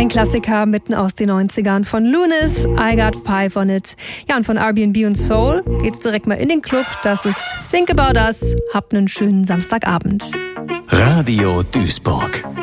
Ein Klassiker mitten aus den 90ern von Lunis, I Got Five on It. Ja, und von R&B und Soul geht's direkt mal in den Club. Das ist Think About Us. Habt einen schönen Samstagabend. Radio Duisburg.